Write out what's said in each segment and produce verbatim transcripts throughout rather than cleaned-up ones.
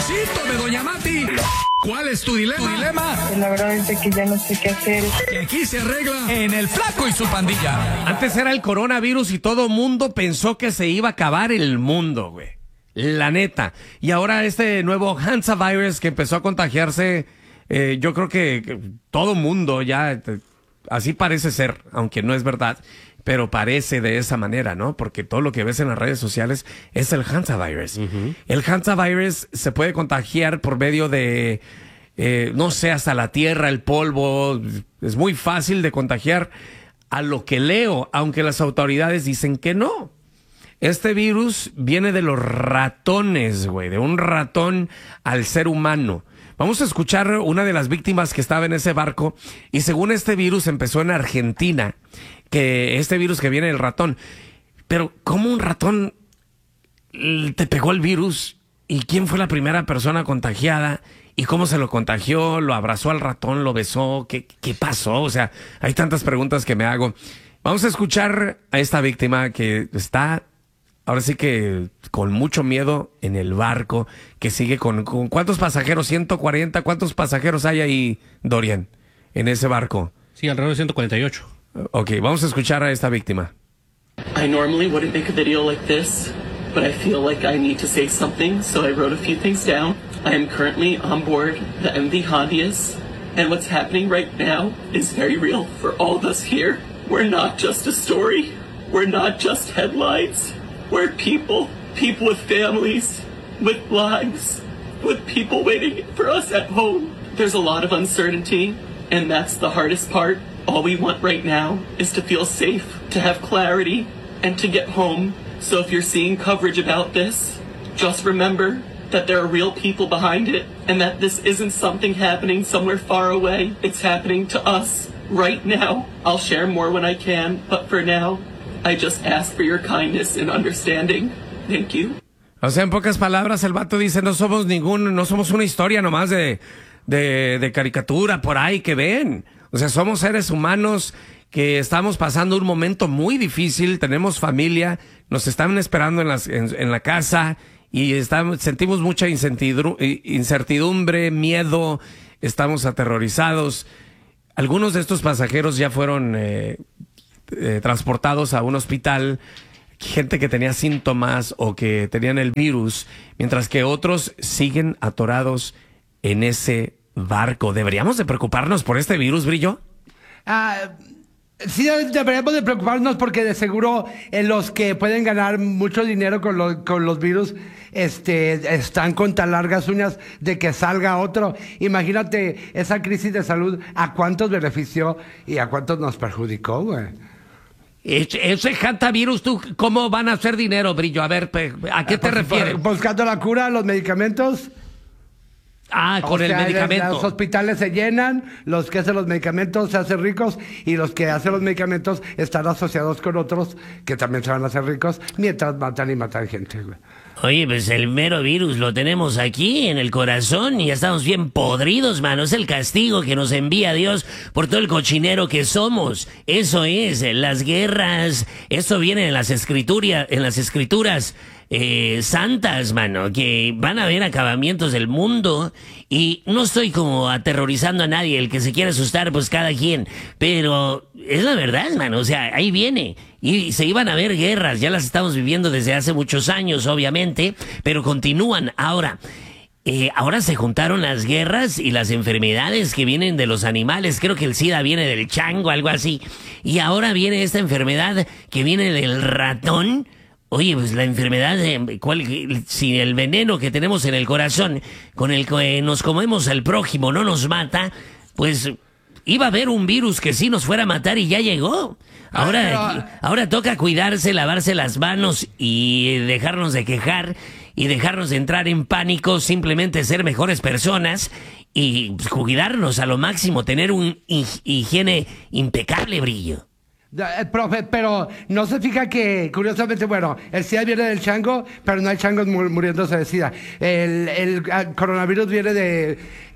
Diosito de Doña Mati. ¿Cuál es tu dilema? ¿Tu dilema? Pues la verdad es que ya no sé qué hacer. Que aquí se arregla en El Flaco y su pandilla. Antes era el coronavirus y todo mundo pensó que se iba a acabar el mundo, güey. La neta. Y ahora este nuevo Hansavirus que empezó a contagiarse, eh, yo creo que, que todo mundo ya, así parece ser, aunque no es verdad. Pero parece de esa manera, ¿no? Porque todo lo que ves en las redes sociales es el Hansavirus. Uh-huh. El Hansavirus se puede contagiar por medio de, eh, no sé, hasta la tierra, el polvo. Es muy fácil de contagiar, a lo que leo, aunque las autoridades dicen que no. Este virus viene de los ratones, güey, de un ratón al ser humano. Vamos a escuchar una de las víctimas que estaba en ese barco y según este virus empezó en Argentina, que este virus que viene del ratón. Pero ¿cómo un ratón te pegó el virus? ¿Y quién fue la primera persona contagiada? ¿Y cómo se lo contagió? ¿Lo abrazó al ratón? ¿Lo besó? ¿Qué, qué pasó? O sea, hay tantas preguntas que me hago. Vamos a escuchar a esta víctima que está, ahora sí que con mucho miedo en el barco, que sigue con, con ¿cuántos pasajeros? ciento cuarenta. ¿Cuántos pasajeros hay ahí, Dorian, en ese barco? Sí, alrededor de ciento cuarenta y ocho. Ok, vamos a escuchar a esta víctima. I normally wouldn't make a video like this, but I feel like I need to say something, so I wrote a few things down. I am currently on board the M V Hondius, and what's happening right now is very real for all of us here. We're not just a story. We're not just headlines. We're people, people with families, with lives, with people waiting for us at home. There's a lot of uncertainty, and that's the hardest part. All we want right now is to feel safe, to have clarity, and to get home. So if you're seeing coverage about this, just remember that there are real people behind it, and that this isn't something happening somewhere far away. It's happening to us right now. I'll share more when I can, but for now, I just ask for your kindness and understanding. Thank you. O sea, en pocas palabras, el vato dice, no somos ningún, no somos una historia nomás de, de, de caricatura por ahí que ven. O sea, somos seres humanos que estamos pasando un momento muy difícil, tenemos familia, nos están esperando en, las, en, en la casa y estamos, sentimos mucha incertidumbre, miedo, estamos aterrorizados. Algunos de estos pasajeros ya fueron eh, eh, transportados a un hospital, gente que tenía síntomas o que tenían el virus, mientras que otros siguen atorados en ese barco. ¿Deberíamos de preocuparnos por este virus, Brillo? Ah, sí, deberíamos de preocuparnos porque de seguro eh, los que pueden ganar mucho dinero con, lo, con los virus este, están con tan largas uñas de que salga otro. Imagínate esa crisis de salud, ¿a cuántos benefició y a cuántos nos perjudicó, güey? Ese, ese hantavirus, ¿tú cómo van a hacer dinero, Brillo? A ver, ¿a qué te pues, refieres? Buscando la cura, los medicamentos. Ah, con o el sea, medicamento. Los hospitales se llenan, los que hacen los medicamentos se hacen ricos y los que hacen los medicamentos están asociados con otros que también se van a hacer ricos mientras matan y matan gente, güey. Oye, pues el mero virus lo tenemos aquí en el corazón y ya estamos bien podridos, mano. Es el castigo que nos envía Dios por todo el cochinero que somos. Eso es, las guerras. Esto viene en las escrituras, en las escrituras eh, santas, mano, que van a haber acabamientos del mundo. Y no estoy como aterrorizando a nadie. El que se quiera asustar, pues cada quien. Pero es la verdad, mano. O sea, ahí viene. Y se iban a ver guerras, ya las estamos viviendo desde hace muchos años, obviamente, pero continúan. Ahora, eh, ahora se juntaron las guerras y las enfermedades que vienen de los animales. Creo que el SIDA viene del chango, algo así. Y ahora viene esta enfermedad que viene del ratón. Oye, pues la enfermedad, de, ¿cuál, si el veneno que tenemos en el corazón, con el que nos comemos al prójimo, no nos mata, pues iba a haber un virus que sí nos fuera a matar y ya llegó. Ahora, Pero... ahora toca cuidarse, lavarse las manos y dejarnos de quejar y dejarnos de entrar en pánico, simplemente ser mejores personas y pues, cuidarnos a lo máximo, tener un higiene impecable, Brillo. Eh, profe, pero no se fija que, curiosamente, bueno, el SIDA viene del chango, pero no hay changos mur muriéndose de SIDA. El, el, el coronavirus viene de,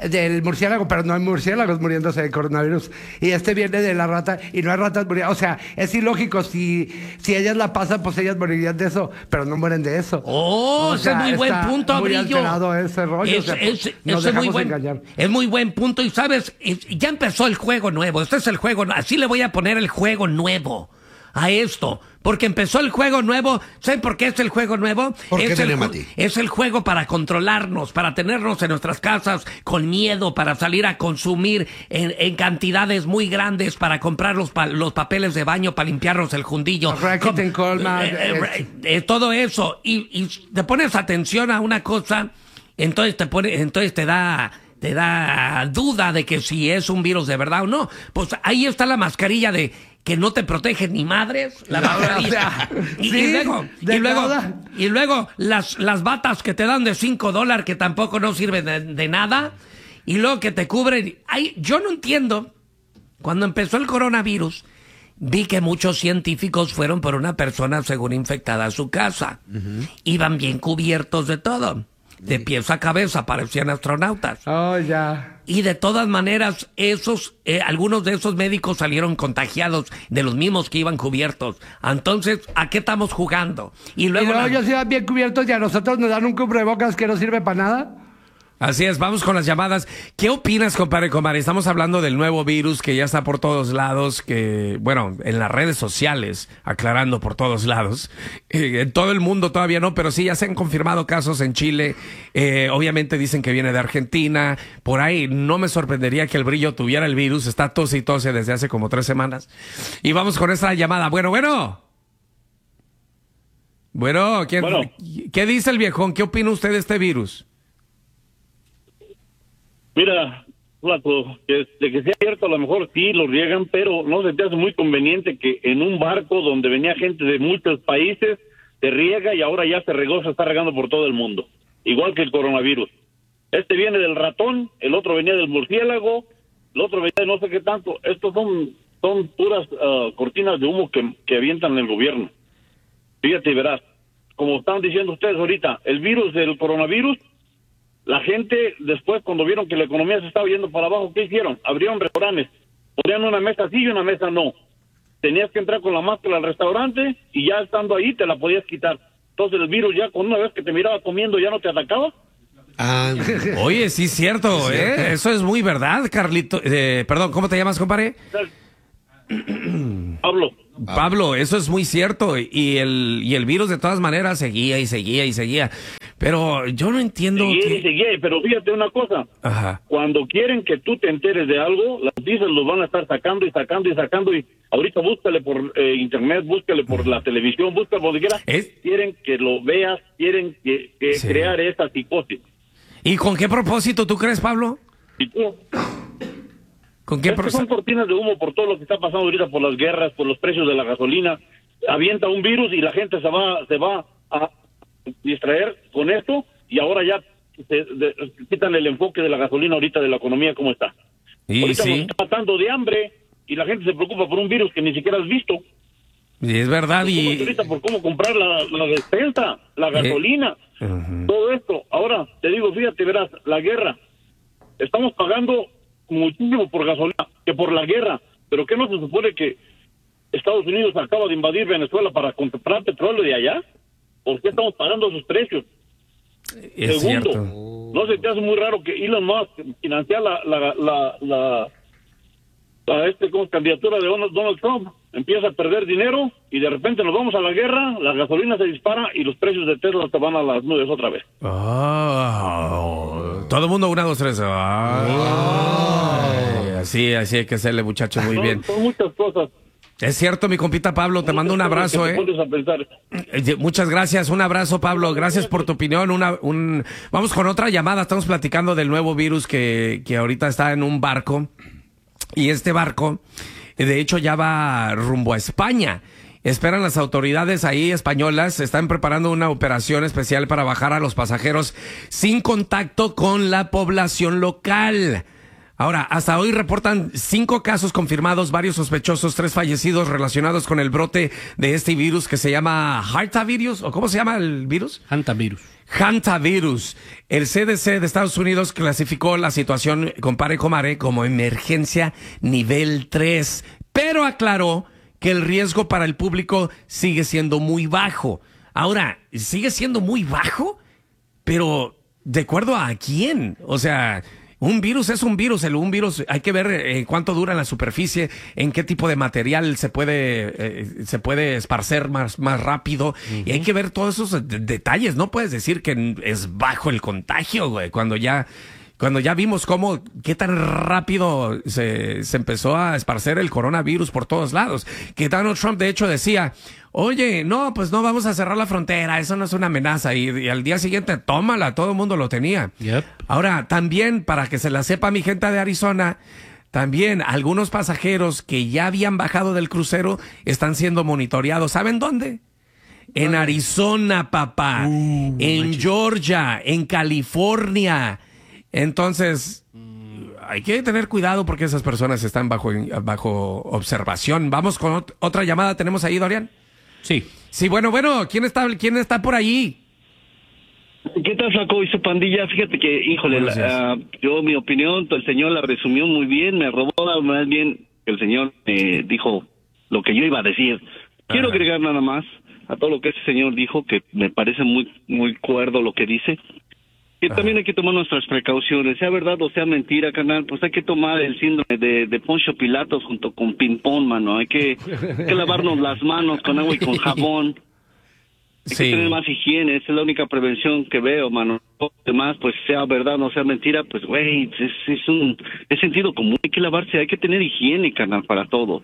del murciélago, pero no hay murciélagos muriéndose de coronavirus. Y este viene de la rata y no hay ratas muriendo. O sea, es ilógico. Si, si ellas la pasan, pues ellas morirían de eso, pero no mueren de eso. Oh, O ese sea, es muy buen está punto, muy Brillo. alterado ese rollo. Es, o sea, pues, es- nos ese es muy dejamos buen, engañar. es muy buen punto. Y sabes, Es- ya empezó el juego nuevo. Este es el juego. Así le voy a poner el juego nuevo a esto. Porque empezó el juego nuevo. ¿Saben por qué es el juego nuevo? ¿Por qué, es, el, Tenema, ju- a ti? es el juego para controlarnos, para tenernos en nuestras casas con miedo, para salir a consumir en, en cantidades muy grandes, para comprar los, pa- los papeles de baño, para limpiarnos el jundillo. Rakuten Coleman, Eh, eh, eh, eh, todo eso. Y, y te pones atención a una cosa, entonces te pone, entonces te da... te da duda de que si es un virus de verdad o no. Pues ahí está la mascarilla de que no te protege ni madres, la No, mascarilla. o sea, y, sí, y luego, de y luego, nada. y luego las, las batas que te dan de cinco dólares que tampoco no sirven de, de nada. Y luego que te cubren. Ay, yo no entiendo. Cuando empezó el coronavirus, vi que muchos científicos fueron por una persona según infectada a su casa. Iban bien cubiertos de todo. De pies a cabeza, parecían astronautas. Oh, ya. Y de todas maneras, esos, eh, algunos de esos médicos salieron contagiados de los mismos que iban cubiertos. Entonces, ¿a qué estamos jugando? Y Y luego, luego la- ellos iban bien cubiertos y a nosotros nos dan un cubrebocas que no sirve para nada. Así es, vamos con las llamadas. ¿Qué opinas, compadre, compadre? Estamos hablando del nuevo virus que ya está por todos lados, que, bueno, en las redes sociales, aclarando por todos lados. Eh, en todo el mundo todavía no, pero sí ya se han confirmado casos en Chile. Eh, obviamente dicen que viene de Argentina. Por ahí no me sorprendería que el Brillo tuviera el virus. Está tose y tose desde hace como tres semanas. Y vamos con esta llamada. Bueno, bueno. Bueno, ¿quién- Bueno. ¿qué dice el viejón? ¿Qué opina usted de este virus? Mira, Flaco, que, de que sea cierto, a lo mejor sí lo riegan, pero no se te hace muy conveniente que en un barco donde venía gente de muchos países se riega y ahora ya se regó, se está regando por todo el mundo. Igual que el coronavirus. Este viene del ratón, el otro venía del murciélago, el otro venía de no sé qué tanto. Estos son, son puras ah, cortinas de humo que, que avientan el gobierno. Fíjate y verás, como están diciendo ustedes ahorita, el virus del coronavirus, la gente después cuando vieron que la economía se estaba yendo para abajo, ¿qué hicieron? Abrieron restaurantes, ponían una mesa sí y una mesa no. Tenías que entrar con la máscara al restaurante y ya estando ahí te la podías quitar. Entonces el virus ya con una vez que te miraba comiendo ya no te atacaba. Ah, Oye, sí es cierto, ¿eh? Eso es muy verdad, Carlito. Eh, perdón, ¿cómo te llamas, compadre? Pablo, Pablo, eso es muy cierto. Y el, y el virus de todas maneras seguía y seguía y seguía. Pero yo no entiendo seguía que... y seguía, pero fíjate una cosa, Ajá. cuando quieren que tú te enteres de algo, las noticias los van a estar sacando y sacando y sacando y ahorita búscale por eh, internet, búscale por la televisión, búscale por donde quiera. Es- Quieren que lo veas, quieren que, que Sí. crear esa psicosis. ¿Y con qué propósito tú crees, Pablo? Y tú, ¿Con qué es que son propósito? cortinas de humo por todo lo que está pasando ahorita, por las guerras, por los precios de la gasolina. Avienta un virus y la gente se va, se va a distraer con esto y ahora ya se, de- quitan el enfoque de la gasolina ahorita de la economía como está. Y ahorita nos sí, está matando de hambre y la gente se preocupa por un virus que ni siquiera has visto. y es verdad. Preocúpate Y... ahorita por cómo comprar la, la despensa, la gasolina, Ujú. todo esto. Ahora, te digo, fíjate, verás, la guerra. Estamos pagando muchísimo por gasolina que por la guerra. ¿Pero qué no se supone que Estados Unidos acaba de invadir Venezuela para comprar petróleo de allá? ¿Por qué estamos pagando esos precios? Es Segundo, cierto. ¿no se te hace muy raro que Elon Musk financia la, la, la, la, la este, como candidatura de Donald Donald Trump? Empieza a perder dinero y de repente nos vamos a la guerra, la gasolina se dispara y los precios de Tesla se van a las nubes otra vez. Oh, todo el mundo, una, dos, tres. Ay, así, así hay que hacerle, muchacho, muy Son- bien. Son muchas cosas. Es cierto, mi compita Pablo, te mando un abrazo, que te eh. pones a pensar. Eh, Muchas gracias, un abrazo, Pablo. Gracias por tu opinión. Una, un... Vamos con otra llamada. Estamos platicando del nuevo virus que, que ahorita está en un barco. Y este barco, eh, de hecho, ya va rumbo a España. Esperan las autoridades ahí españolas, están preparando una operación especial para bajar a los pasajeros sin contacto con la población local. Ahora, hasta hoy reportan cinco casos confirmados, varios sospechosos, tres fallecidos relacionados con el brote de este virus que se llama Hantavirus, ¿o cómo se llama el virus? Hantavirus. Hantavirus. El C D C de Estados Unidos clasificó la situación, compare comare, como emergencia nivel tres, pero aclaró que el riesgo para el público sigue siendo muy bajo. Ahora, sigue siendo muy bajo, pero ¿de acuerdo a quién? O sea, un virus es un virus, el, un virus hay que ver eh, cuánto dura en la superficie, en qué tipo de material se puede eh, se puede esparcer más, más rápido, uh-huh. Y hay que ver todos esos de- detalles. No puedes decir que es bajo el contagio, güey, cuando ya cuando ya vimos cómo, qué tan rápido se, se empezó a esparcer el coronavirus por todos lados. Que Donald Trump de hecho decía, oye, no, pues no vamos a cerrar la frontera, eso no es una amenaza. Y, y al día siguiente, tómala, todo el mundo lo tenía. Yep. Ahora, también, para que se la sepa mi gente de Arizona, también algunos pasajeros que ya habían bajado del crucero están siendo monitoreados. ¿Saben dónde? En Arizona, papá. Uh, en manches. Georgia, en California. Entonces, hay que tener cuidado porque esas personas están bajo, bajo observación. Vamos con ot- otra llamada. ¿Tenemos ahí, Dorian? Sí. Sí, bueno, bueno. ¿Quién está, quién está por allí? ¿Qué tal, Flaco y su pandilla? Fíjate que, híjole, Buenos días. la, uh, yo mi opinión, el señor la resumió muy bien, me robó más bien el señor eh, dijo lo que yo iba a decir. Quiero Ajá. agregar nada más a todo lo que ese señor dijo, que me parece muy muy cuerdo lo que dice. Que Ajá. también hay que tomar nuestras precauciones, sea verdad o sea mentira, canal, pues hay que tomar el síndrome de, de Poncio Pilatos junto con ping-pong, mano. Hay que, hay que lavarnos las manos con agua y con jabón. Hay Sí. que tener más higiene, esa es la única prevención que veo, mano. Todo lo demás, pues sea verdad o no sea mentira, pues güey, es, es un es sentido común, hay que lavarse, hay que tener higiene, canal, para todo.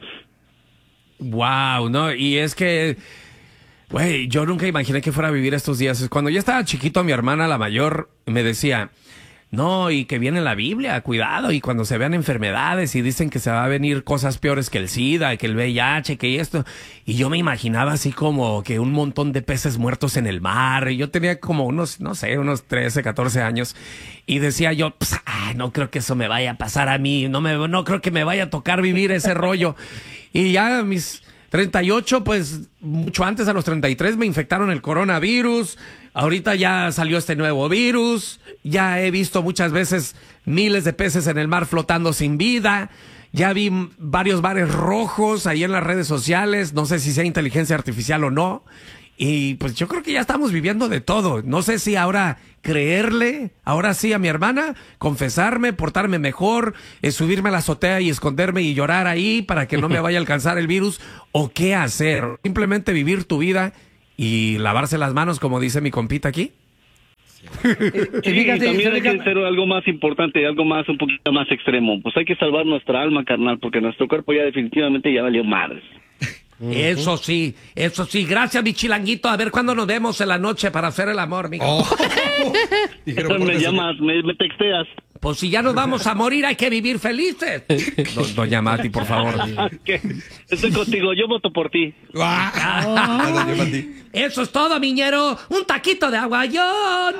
Wow, no, y es que, güey, yo nunca imaginé que fuera a vivir estos días. Cuando yo estaba chiquito, mi hermana, la mayor, me decía, no, y que viene la Biblia, cuidado, y cuando se vean enfermedades y dicen que se va a venir cosas peores que el SIDA, que el V I H, que esto, y yo me imaginaba así como que un montón de peces muertos en el mar, y yo tenía como unos, no sé, unos trece, catorce años, y decía yo, pues, ah, no creo que eso me vaya a pasar a mí, no me, no creo que me vaya a tocar vivir ese rollo, y ya a mis treinta y ocho, pues mucho antes, a los treinta y tres, me infectaron el coronavirus. Ahorita ya salió este nuevo virus. Ya he visto muchas veces miles de peces en el mar flotando sin vida. Ya vi m- varios bares rojos ahí en las redes sociales. No sé si sea inteligencia artificial o no. Y pues yo creo que ya estamos viviendo de todo. No sé si ahora creerle, ahora sí a mi hermana, confesarme, portarme mejor, eh, subirme a la azotea y esconderme y llorar ahí para que no me vaya a alcanzar el virus, o qué hacer. Simplemente vivir tu vida y lavarse las manos, como dice mi compita aquí. Y Sí, fíjate, también hay que fíjate- hacer algo más importante, algo más, un poquito más extremo. Pues hay que salvar nuestra alma, carnal, porque nuestro cuerpo ya definitivamente ya valió madres. Eso sí, eso sí. Gracias, mi chilanguito. A ver cuándo nos vemos en la noche para hacer el amor, mijo. Oh. Dijeron, me "Pórtese llamas, me, me texteas. Pues si ya nos vamos a morir, hay que vivir felices. Do- doña Mati, por favor. ¿Qué? Estoy contigo, yo voto por ti. bien". Ah, doña Mati. Eso es todo, miñero. Un taquito de aguayón.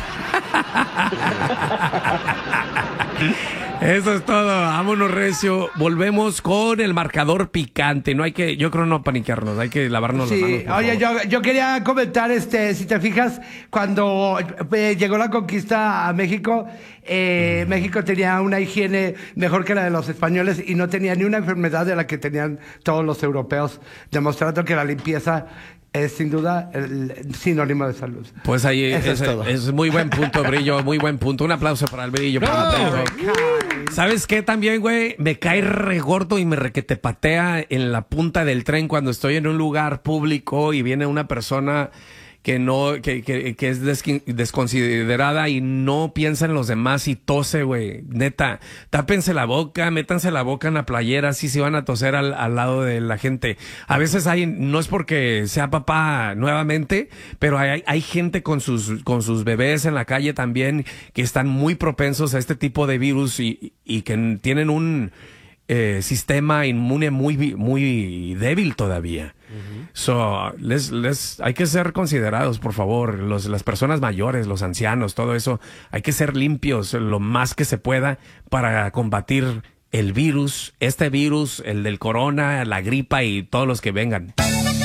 Eso es todo. Vámonos, recio. Volvemos con el marcador picante. No hay que, yo creo no paniquearnos. Hay que lavarnos las manos. Sí, por oye, favor. yo, yo quería comentar, este, si te fijas, cuando eh, llegó la conquista a México, eh, México tenía una higiene mejor que la de los españoles y no tenía ni una enfermedad de la que tenían todos los europeos, demostrando que la limpieza es sin duda el sinónimo de salud. Pues ahí Eso es, es todo. es muy buen punto, Brillo. Muy buen punto. Un aplauso para el Brillo. por el punto. ¿Sabes qué también, güey? Me cae re gordo y me requetepatea en la punta del tren cuando estoy en un lugar público y viene una persona que no, que, que, que es desqui- desconsiderada y no piensa en los demás y tose, güey. Neta, tápense la boca, métanse la boca en la playera, así se van a toser al, al lado de la gente. A veces hay, no es porque sea papá nuevamente, pero hay, hay gente con sus, con sus bebés en la calle también que están muy propensos a este tipo de virus y, y que tienen un, eh, sistema inmune muy, muy débil todavía. Uh-huh. So, les, les, hay que ser considerados, por favor, los, las personas mayores, los ancianos, todo eso. Hay que ser limpios lo más que se pueda para combatir el virus, este virus, el del corona, la gripa y todos los que vengan.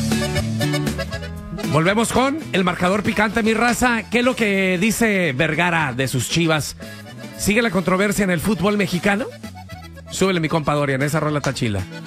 Volvemos con el marcador picante, mi raza. ¿Qué es lo que dice Vergara de sus Chivas? ¿Sigue la controversia en el fútbol mexicano? Súbele, mi compa Dorian, esa rola está chila.